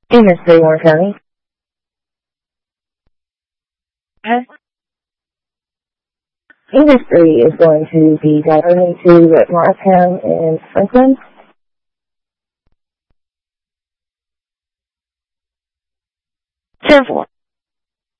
Industry, Warren County. Industry is going to be diverting to Markham and Franklin. 10-4.